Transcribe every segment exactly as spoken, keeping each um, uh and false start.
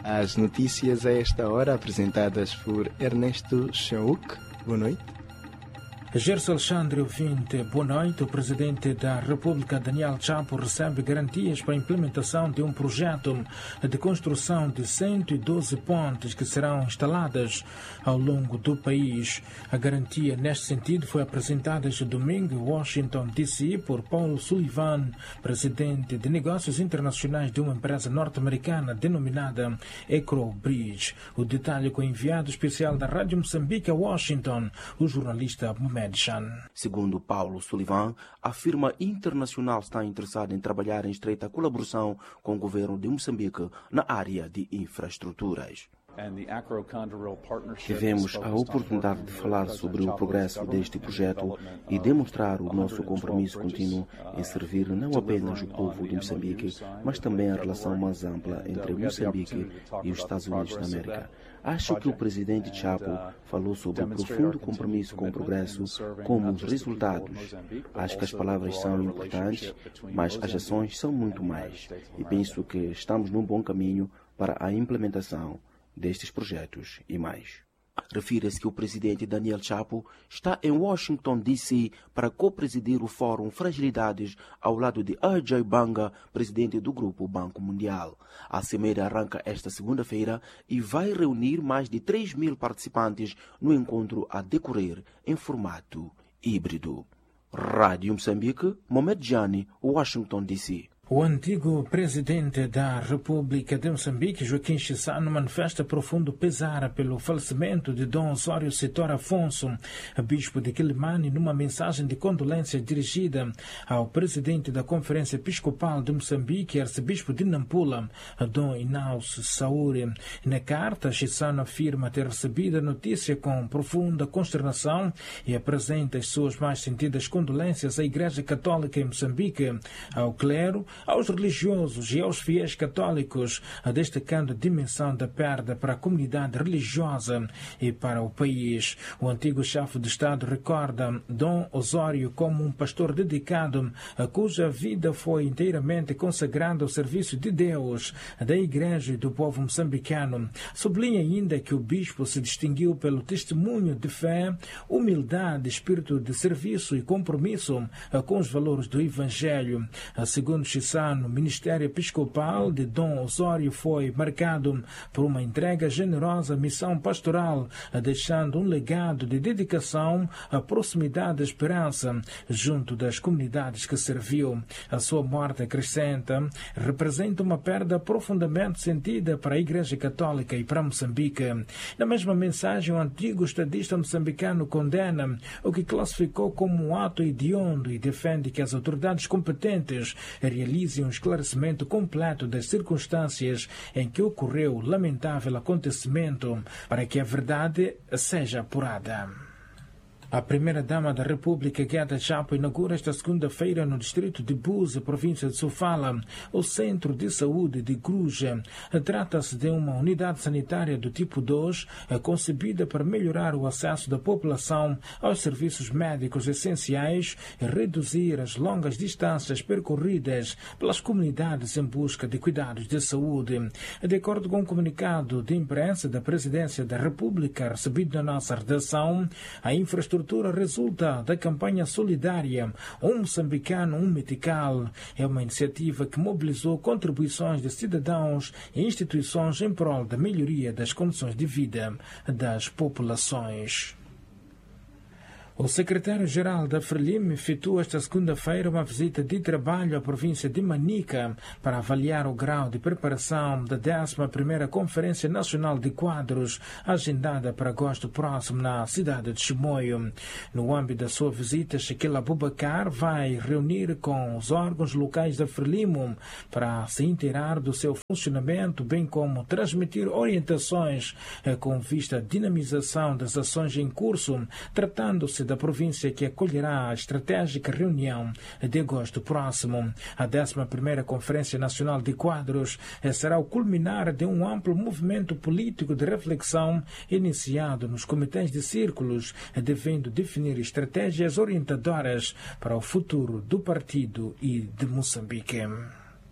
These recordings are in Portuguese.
As notícias a esta hora apresentadas por Ernesto Chauk. Boa noite. Gerson Alexandre, ouvinte, boa noite. O presidente da República, Daniel Chapo, recebe garantias para a implementação de um projeto de construção de cento e doze pontes que serão instaladas ao longo do país. A garantia, neste sentido, foi apresentada este domingo em Washington, D C, por Paul Sullivan, presidente de negócios internacionais de uma empresa norte-americana denominada EcoBridge. O detalhe com o enviado especial da Rádio Moçambique a Washington, o jornalista Mohamed. Segundo Paulo Sullivan, a firma internacional está interessada em trabalhar em estreita colaboração com o governo de Moçambique na área de infraestruturas. Tivemos a oportunidade de falar sobre o progresso deste projeto e demonstrar o nosso compromisso contínuo em servir não apenas o povo de Moçambique, mas também a relação mais ampla entre Moçambique e os Estados Unidos da América. Acho que o presidente Chapo falou sobre o profundo compromisso com o progresso, como os resultados. Acho que as palavras são importantes, mas as ações são muito mais. E penso que estamos num bom caminho para a implementação destes projetos e mais. Refira-se que o presidente Daniel Chapo está em Washington, D C, para co-presidir o Fórum Fragilidades ao lado de Ajay Banga, presidente do Grupo Banco Mundial. A cimeira arranca esta segunda-feira e vai reunir mais de três mil participantes no encontro a decorrer em formato híbrido. Rádio Moçambique, Mohamed Jani, Washington, D C. O antigo presidente da República de Moçambique, Joaquim Chissano, manifesta profundo pesar pelo falecimento de Dom Osório Setor Afonso, bispo de Quilimane, numa mensagem de condolência dirigida ao presidente da Conferência Episcopal de Moçambique, arcebispo de Nampula, Dom Inácio Saúre. Na carta, Chissano afirma ter recebido a notícia com profunda consternação e apresenta as suas mais sentidas condolências à Igreja Católica em Moçambique, ao clero, aos religiosos e aos fiéis católicos, destacando a dimensão da perda para a comunidade religiosa e para o país. O antigo chefe de Estado recorda Dom Osório como um pastor dedicado, cuja vida foi inteiramente consagrada ao serviço de Deus, da Igreja e do povo moçambicano. Sublinha ainda que o bispo se distinguiu pelo testemunho de fé, humildade, espírito de serviço e compromisso com os valores do Evangelho. Segundo Chissano, o ministério episcopal de Dom Osório foi marcado por uma entrega generosa à missão pastoral, deixando um legado de dedicação, à proximidade e esperança junto das comunidades que serviu. A sua morte, acrescenta, representa uma perda profundamente sentida para a Igreja Católica e para Moçambique. Na mesma mensagem, o antigo estadista moçambicano condena o que classificou como um ato hediondo e defende que as autoridades competentes realizem um esclarecimento completo das circunstâncias em que ocorreu o lamentável acontecimento para que a verdade seja apurada. A primeira-dama da República, Gueda Chapo, inaugura esta segunda-feira no distrito de Buza, província de Sofala, o Centro de Saúde de Gruja. Trata-se de uma unidade sanitária do tipo dois, concebida para melhorar o acesso da população aos serviços médicos essenciais e reduzir as longas distâncias percorridas pelas comunidades em busca de cuidados de saúde. De acordo com um comunicado de imprensa da Presidência da República recebido na nossa redação, a infraestrutura resulta da campanha solidária Um Moçambicano, Um Metical. É uma iniciativa que mobilizou contribuições de cidadãos e instituições em prol da melhoria das condições de vida das populações. O secretário-geral da Frelimo efetuou esta segunda-feira uma visita de trabalho à província de Manica para avaliar o grau de preparação da décima primeira Conferência Nacional de Quadros, agendada para agosto próximo na cidade de Chimoio. No âmbito da sua visita, Shaquille Abubakar vai reunir com os órgãos locais da Frelimo para se inteirar do seu funcionamento, bem como transmitir orientações com vista à dinamização das ações em curso, tratando-se da província que acolherá a estratégica reunião de agosto próximo. A décima primeira Conferência Nacional de Quadros será o culminar de um amplo movimento político de reflexão iniciado nos comitês de círculos, devendo definir estratégias orientadoras para o futuro do partido e de Moçambique.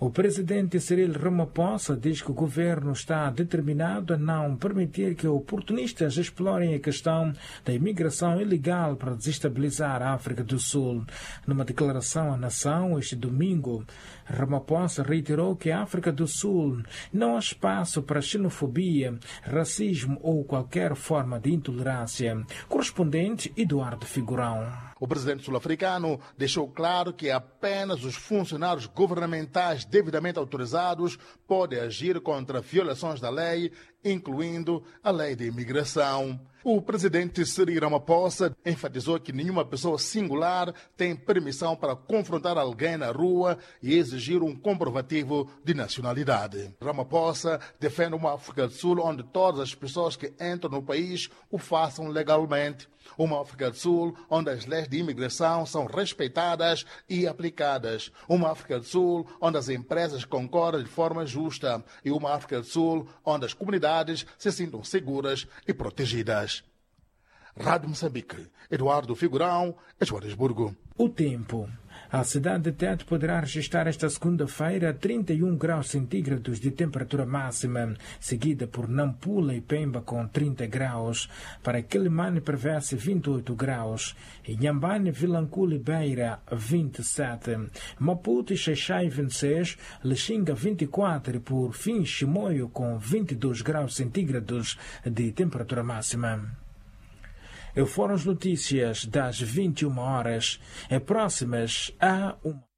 O presidente Cyril Ramaphosa diz que o governo está determinado a não permitir que oportunistas explorem a questão da imigração ilegal para desestabilizar a África do Sul. Numa declaração à nação este domingo, Ramaphosa reiterou que a África do Sul não há espaço para xenofobia, racismo ou qualquer forma de intolerância. Correspondente Eduardo Figurão. O presidente sul-africano deixou claro que apenas os funcionários governamentais devidamente autorizados podem agir contra violações da lei, incluindo a lei de imigração. O presidente Cyril Ramaphosa enfatizou que nenhuma pessoa singular tem permissão para confrontar alguém na rua e exigir um comprovativo de nacionalidade. Ramaphosa defende uma África do Sul onde todas as pessoas que entram no país o façam legalmente. Uma África do Sul onde as leis de imigração são respeitadas e aplicadas. Uma África do Sul onde as empresas concorrem de forma justa. E uma África do Sul onde as comunidades se sintam seguras e protegidas. Rádio Moçambique, Eduardo Figurão, Joanesburgo. O tempo. A cidade de Tete poderá registrar esta segunda-feira trinta e um graus centígrados de temperatura máxima, seguida por Nampula e Pemba com trinta graus. Para Quelimane prevê-se vinte e oito graus. Inhambane, Vilanculo e Beira, vinte e sete. Maputo e Xaixai, vinte e seis. Lixinga, vinte e quatro. E por fim, Chimoio com vinte e dois graus centígrados de temperatura máxima. Foram as notícias das vinte e uma horas, próximas a uma.